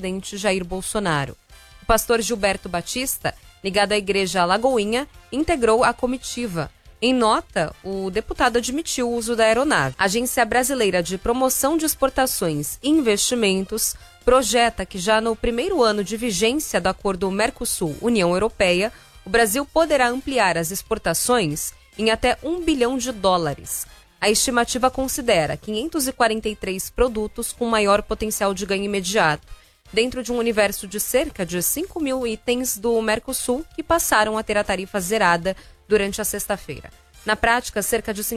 presidente Jair Bolsonaro. O pastor Gilberto Batista, ligado à Igreja Lagoinha, integrou a comitiva. Em nota, o deputado admitiu o uso da aeronave. A Agência Brasileira de Promoção de Exportações e Investimentos projeta que já no primeiro ano de vigência do acordo Mercosul-União Europeia, o Brasil poderá ampliar as exportações em até $1 bilhão. A estimativa considera 543 produtos com maior potencial de ganho imediato, dentro de um universo de cerca de 5 mil itens do Mercosul que passaram a ter a tarifa zerada durante a sexta-feira. Na prática, cerca de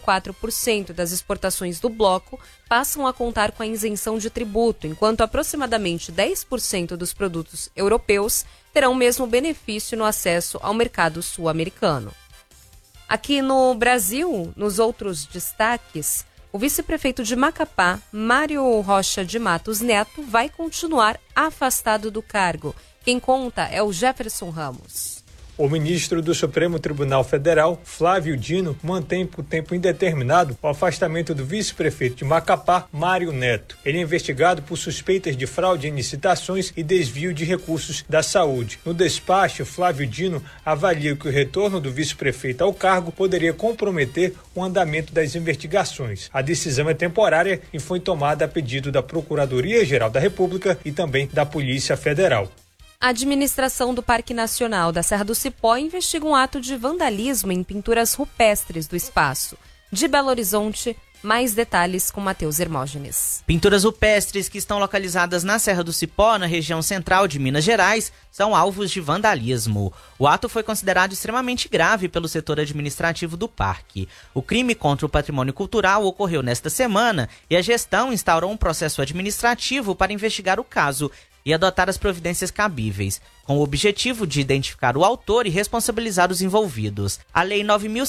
54% das exportações do bloco passam a contar com a isenção de tributo, enquanto aproximadamente 10% dos produtos europeus terão o mesmo benefício no acesso ao mercado sul-americano. Aqui no Brasil, nos outros destaques, o vice-prefeito de Macapá, Mário Rocha de Matos Neto, vai continuar afastado do cargo. Quem conta é o Jefferson Ramos. O ministro do Supremo Tribunal Federal, Flávio Dino, mantém por tempo indeterminado o afastamento do vice-prefeito de Macapá, Mário Neto. Ele é investigado por suspeitas de fraude em licitações e desvio de recursos da saúde. No despacho, Flávio Dino avalia que o retorno do vice-prefeito ao cargo poderia comprometer o andamento das investigações. A decisão é temporária e foi tomada a pedido da Procuradoria-Geral da República e também da Polícia Federal. A administração do Parque Nacional da Serra do Cipó investiga um ato de vandalismo em pinturas rupestres do espaço. De Belo Horizonte, mais detalhes com Matheus Hermógenes. Pinturas rupestres que estão localizadas na Serra do Cipó, na região central de Minas Gerais, são alvos de vandalismo. O ato foi considerado extremamente grave pelo setor administrativo do parque. O crime contra o patrimônio cultural ocorreu nesta semana e a gestão instaurou um processo administrativo para investigar o caso e adotar as providências cabíveis, com o objetivo de identificar o autor e responsabilizar os envolvidos. A Lei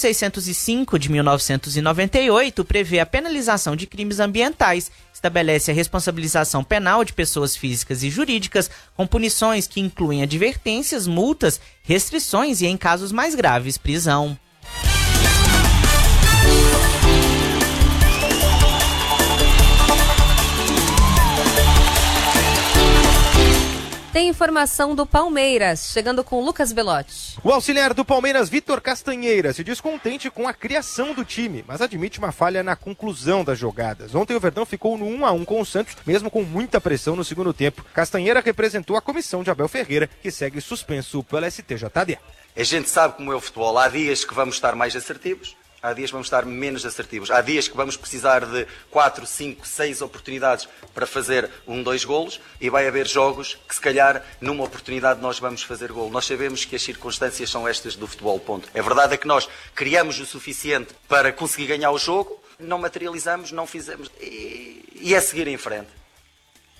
9.605 de 1998 prevê a penalização de crimes ambientais, estabelece a responsabilização penal de pessoas físicas e jurídicas, com punições que incluem advertências, multas, restrições e, em casos mais graves, prisão. Tem informação do Palmeiras, chegando com Lucas Belotti. O auxiliar do Palmeiras, Vitor Castanheira, se diz contente com a criação do time, mas admite uma falha na conclusão das jogadas. Ontem o Verdão ficou no 1-1 com o Santos, mesmo com muita pressão no segundo tempo. Castanheira representou a comissão de Abel Ferreira, que segue suspenso pelo STJD. A gente sabe como é o futebol. Há dias que vamos estar mais assertivos, há dias que vamos estar menos assertivos. Há dias que vamos precisar de 4, 5, 6 oportunidades para fazer 1, 2 golos e vai haver jogos que se calhar numa oportunidade nós vamos fazer golo. Nós sabemos que as circunstâncias são estas do futebol, ponto. A verdade é que nós criamos o suficiente para conseguir ganhar o jogo, não materializamos, não fizemos e é seguir em frente.